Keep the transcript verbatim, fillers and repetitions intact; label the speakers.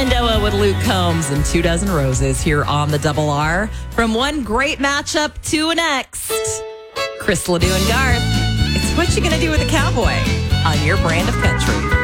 Speaker 1: Shenandoah with Luke Combs and Two Dozen Roses here on the Double R. From one great matchup to a next, Chris Ledoux and Garth. It's What You Gonna Do with a Cowboy on your brand of country.